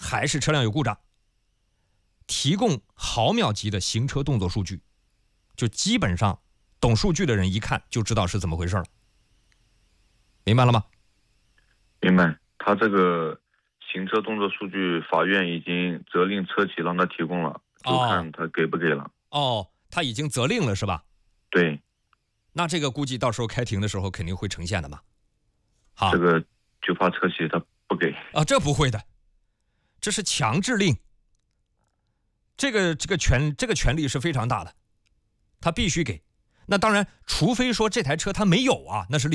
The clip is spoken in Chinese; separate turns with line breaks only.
还是车辆有故障，提供毫秒级的行车动作数据，就基本上懂数据的人一看就知道是怎么回事了。明白了吗？
明白。他这个行车动作数据，法院已经责令车企让他提供了，就看他给不给了。
他已经责令了是吧？
对。
那这个估计到时候开庭的时候肯定会呈现的嘛。好，
这个就怕车企他不给
这不会的，这是强制令。这个权利是非常大的，他必须给。那当然，除非说这台车他没有啊，那是另